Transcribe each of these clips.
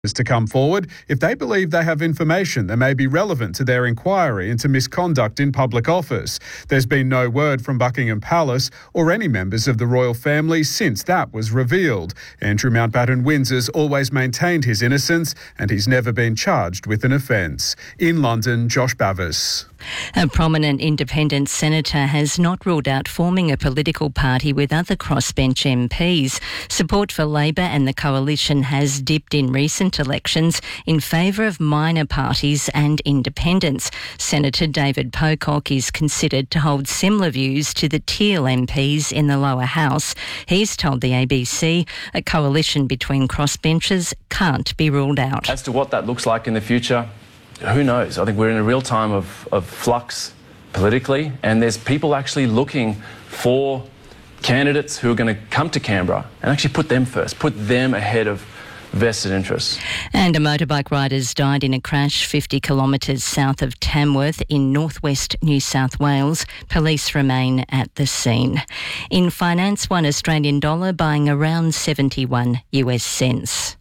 to come forward if they believe they have information that may be relevant to their inquiry into misconduct in public office. There's been no word from Buckingham Palace or any members of the royal family since that was revealed. Andrew Mountbatten Windsor's always maintained his innocence and he's never been charged with an offence. In London, Josh Bavis. A prominent independent senator has not ruled out forming a political party with other crossbench MPs. Support for Labor and the Coalition has dipped in recent elections in favour of minor parties and independents. Senator David Pocock is considered to hold similar views to the Teal MPs in the lower house. He's told the ABC a coalition between crossbenchers can't be ruled out. As to what that looks like in the future, who knows? I think we're in a real time of flux politically, and there's people actually looking for candidates who are going to come to Canberra and actually put them first, put them ahead of vested interests. And a motorbike rider's died in a crash 50 kilometres south of Tamworth in northwest New South Wales. Police remain at the scene. In finance, one Australian dollar buying around 71 US cents.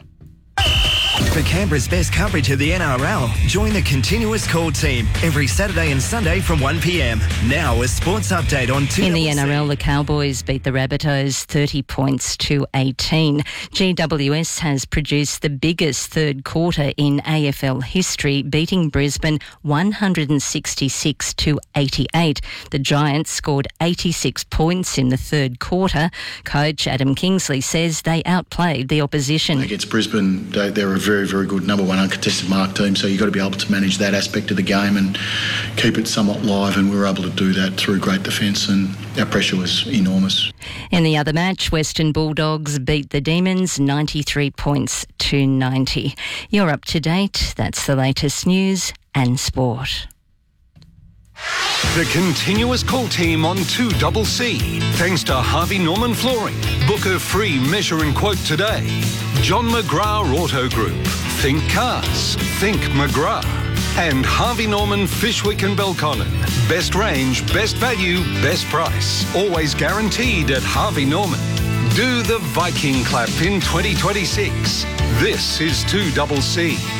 For Canberra's best coverage of the NRL, join the Continuous Call team every Saturday and Sunday from 1 p.m. Now a sports update on 2. In the NRL, the Cowboys beat the Rabbitohs 30 points to 18. GWS has produced the biggest third quarter in AFL history, beating Brisbane 166 to 88. The Giants scored 86 points in the third quarter. Coach Adam Kingsley says they outplayed the opposition. Against Brisbane, they're a very, very good number one uncontested mark team, so you've got to be able to manage that aspect of the game and keep it somewhat live, and we were able to do that through great defence, and our pressure was enormous. In the other match, Western Bulldogs beat the Demons 93 points to 90. You're up to date. That's the latest news and sport. The Continuous Call team on 2CC. Thanks to Harvey Norman Flooring. Book a free measure and quote today. John McGrath Auto Group. Think cars. Think McGrath. And Harvey Norman Fishwick and Belconnen. Best range, best value, best price. Always guaranteed at Harvey Norman. Do the Viking clap in 2026. This is 2CC.